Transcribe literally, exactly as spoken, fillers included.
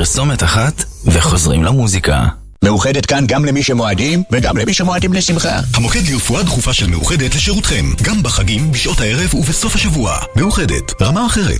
פרסומת אחת וחוזרים למוזיקה. מאוחדת כאן גם למי שמועדים וגם למי שמועדים לשמחה. המוקד לרפואה דחופה של מאוחדת לשירותכם, גם בחגים, בשעות הערב ובסוף השבוע. מאוחדת, רמה אחרת.